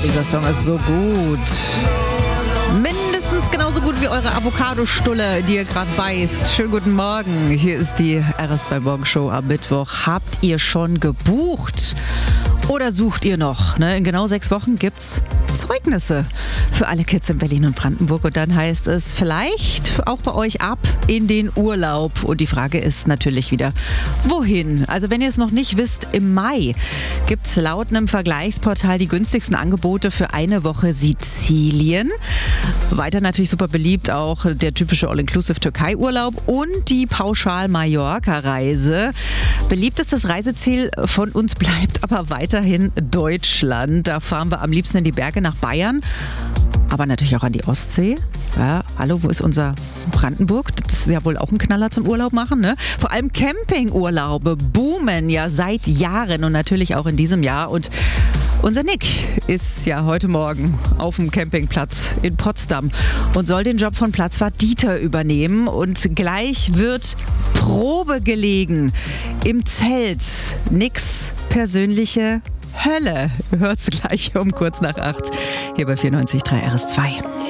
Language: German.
dieser Song ist so gut. Mindestens genauso gut wie eure Avocadostulle, die ihr gerade beißt. Schönen guten Morgen. Hier ist die RS2 Morgenshow am Mittwoch. Habt ihr schon gebucht? Oder sucht ihr noch? In genau 6 Wochen gibt's Zeugnisse für alle Kids in Berlin und Brandenburg. Und dann heißt es vielleicht auch bei euch ab in den Urlaub. Und die Frage ist natürlich wieder, wohin? Also wenn ihr es noch nicht wisst, im Mai gibt es laut einem Vergleichsportal die günstigsten Angebote für eine Woche Sizilien. Weiter natürlich super beliebt auch der typische All-Inclusive Türkei-Urlaub und die Pauschal-Mallorca-Reise. Beliebtestes Reiseziel von uns bleibt aber weiterhin Deutschland. Da fahren wir am liebsten in die Berge nach Bayern, aber natürlich auch an die Ostsee. Ja, hallo, wo ist unser Brandenburg? Das ist ja wohl auch ein Knaller zum Urlaub machen, ne? Vor allem Campingurlaube boomen ja seit Jahren und natürlich auch in diesem Jahr. Und unser Nick ist ja heute Morgen auf dem Campingplatz in Potsdam und soll den Job von Platzwart Dieter übernehmen. Und gleich wird Probe gelegen im Zelt. Nicks persönliche Hölle. Hört's gleich um kurz nach 8 hier bei 94.3 RS2.